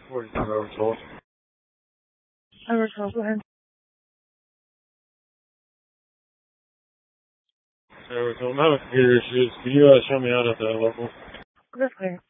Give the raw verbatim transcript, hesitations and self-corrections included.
forty-five hours old. Hours old, go ahead. Hours old. I'm having computer issues. Can you uh, show me out at the local? That's clear.